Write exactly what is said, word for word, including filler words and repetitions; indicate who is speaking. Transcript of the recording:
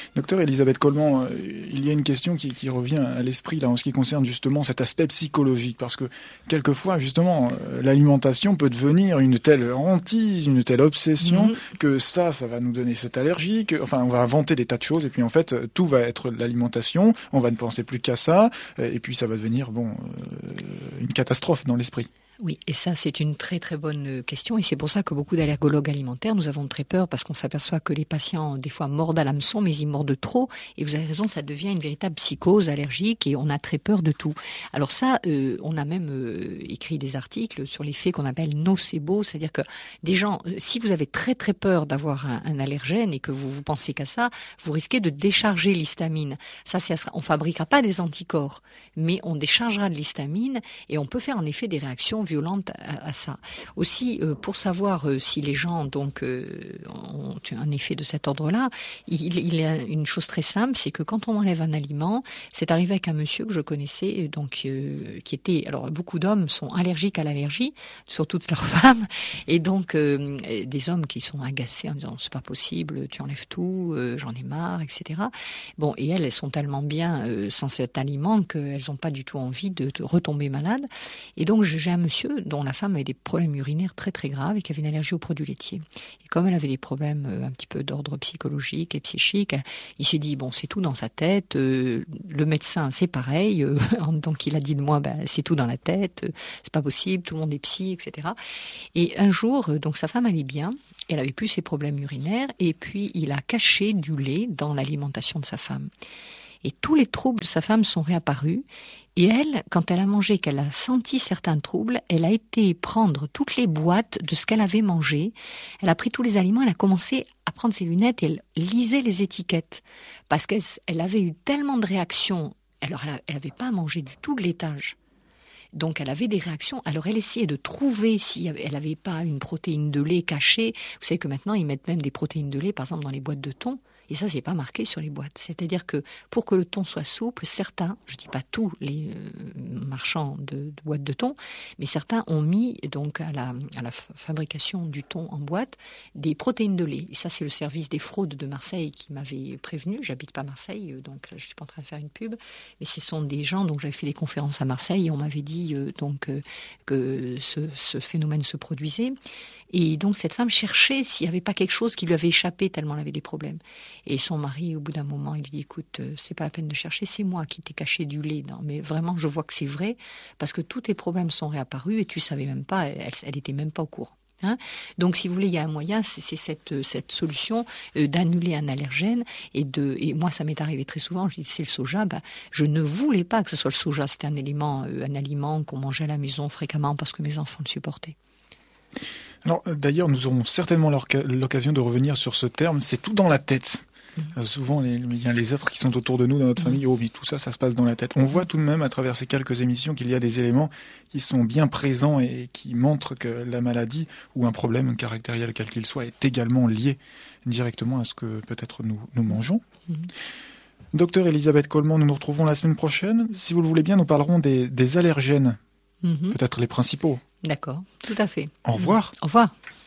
Speaker 1: Docteur Elisabeth Coleman, il y a une question qui, qui revient à l'esprit là en ce qui concerne justement cet aspect psychologique, parce que quelquefois justement l'alimentation peut devenir une telle hantise, une telle obsession mmh. que ça, ça va nous donner cette allergie, que, enfin on va inventer des tas de choses et puis en fait tout va être l'alimentation, on va ne penser plus qu'à ça et puis ça va devenir bon euh, une catastrophe dans l'esprit.
Speaker 2: Oui, et ça c'est une très très bonne question et c'est pour ça que beaucoup d'allergologues alimentaires, nous avons très peur parce qu'on s'aperçoit que les patients des fois mordent à l'hameçon mais ils mordent trop et vous avez raison, ça devient une véritable psychose allergique et on a très peur de tout. Alors ça, euh, on a même euh, écrit des articles sur les faits qu'on appelle nocebo, c'est-à-dire que des gens, euh, si vous avez très très peur d'avoir un, un allergène et que vous vous pensez qu'à ça, vous risquez de décharger l'histamine. Ça, c'est, on fabriquera pas des anticorps, mais on déchargera de l'histamine et on peut faire en effet des réactions violente à, à ça. Aussi, euh, pour savoir euh, si les gens donc euh, ont un effet de cet ordre-là, il, il y a une chose très simple, c'est que quand on enlève un aliment, c'est arrivé avec un monsieur que je connaissais, donc euh, qui était, alors beaucoup d'hommes sont allergiques à l'allergie, surtout de leurs femmes, et donc euh, des hommes qui sont agacés en disant c'est pas possible, tu enlèves tout, euh, j'en ai marre, et cetera. Bon, et elles, elles sont tellement bien euh, sans cet aliment qu'elles n'ont pas du tout envie de, de retomber malades. Et donc j'ai un monsieur dont la femme avait des problèmes urinaires très très graves et qui avait une allergie aux produits laitiers. Et comme elle avait des problèmes euh, un petit peu d'ordre psychologique et psychique, il s'est dit bon c'est tout dans sa tête, euh, le médecin c'est pareil, euh, donc il a dit de moi bah, c'est tout dans la tête, euh, c'est pas possible, tout le monde est psy, et cetera. Et un jour, euh, donc sa femme allait bien, elle avait plus ses problèmes urinaires et puis il a caché du lait dans l'alimentation de sa femme. Et tous les troubles de sa femme sont réapparus. Et elle, quand elle a mangé, qu'elle a senti certains troubles, elle a été prendre toutes les boîtes de ce qu'elle avait mangé. Elle a pris tous les aliments, elle a commencé à prendre ses lunettes et elle lisait les étiquettes. Parce qu'elle elle avait eu tellement de réactions. Alors, elle n'avait pas mangé du tout de laitage. Donc, elle avait des réactions. Alors, elle essayait de trouver si elle n'avait pas une protéine de lait cachée. Vous savez que maintenant, ils mettent même des protéines de lait, par exemple, dans les boîtes de thon. Et ça, c'est pas marqué sur les boîtes. C'est-à-dire que pour que le thon soit souple, certains, je dis pas tous les euh, marchands de, de boîtes de thon, mais certains ont mis donc à la, à la fabrication du thon en boîte des protéines de lait. Et ça, c'est le service des fraudes de Marseille qui m'avait prévenu. J'habite pas Marseille, donc je suis pas en train de faire une pub. Mais ce sont des gens, donc j'avais fait des conférences à Marseille et on m'avait dit euh, donc euh, que ce, ce phénomène se produisait. Et donc cette femme cherchait s'il n'y avait pas quelque chose qui lui avait échappé tellement elle avait des problèmes. Et son mari, au bout d'un moment, il lui dit « Écoute, c'est pas la peine de chercher, c'est moi qui t'ai caché du lait. » Non, mais vraiment, je vois que c'est vrai, parce que tous tes problèmes sont réapparus et tu savais même pas, elle, elle était même pas au courant. Hein. Donc, si vous voulez, il y a un moyen, c'est, c'est cette, cette solution euh, d'annuler un allergène. Et, de, et moi, ça m'est arrivé très souvent, je dis c'est le soja, ben, je ne voulais pas que ce soit le soja. C'était un élément, euh, un aliment qu'on mangeait à la maison fréquemment parce que mes enfants le supportaient.
Speaker 1: Alors, d'ailleurs, nous aurons certainement l'occasion de revenir sur ce terme, c'est tout dans la tête. Mmh. Souvent, les, il y a les êtres qui sont autour de nous dans notre mmh. famille. Oh, mais tout ça, ça se passe dans la tête. On voit tout de même, à travers ces quelques émissions, qu'il y a des éléments qui sont bien présents et qui montrent que la maladie ou un problème caractériel, quel qu'il soit, est également lié directement à ce que peut-être nous, nous mangeons. Mmh. Docteur Elisabeth Coleman, nous nous retrouvons la semaine prochaine. Si vous le voulez bien, nous parlerons des, des allergènes, mmh. peut-être les principaux.
Speaker 2: D'accord, tout à fait.
Speaker 1: Au revoir.
Speaker 2: Mmh. Au revoir.